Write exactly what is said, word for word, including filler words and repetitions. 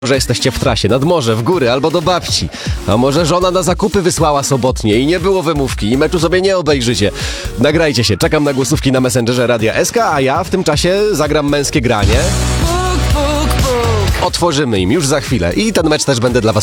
Może jesteście w trasie, nad morze, w góry albo do babci. A może żona na zakupy wysłała sobotnie i nie było wymówki i meczu sobie nie obejrzycie. Nagrajcie się, czekam na głosówki na Messengerze Radia S K, a ja w tym czasie zagram męskie granie. Otworzymy im już za chwilę i ten mecz też będę dla was